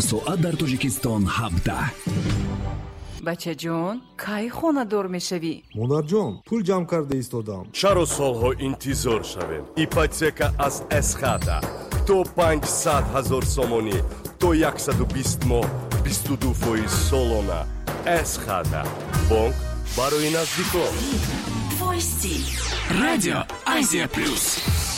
соат дар Тоҷикистон 17. бачаҷон, кай хонадор мешавӣ? монарҷон, пул ҷамъ карда истодам. чаро солҳо интизор шавем? ипотека аз эсхата то 500,000 сомонӣ то 120 моҳ 22% солона. эсхата бонк барои наздикон. Твой стиль. Радио Азия Плюс.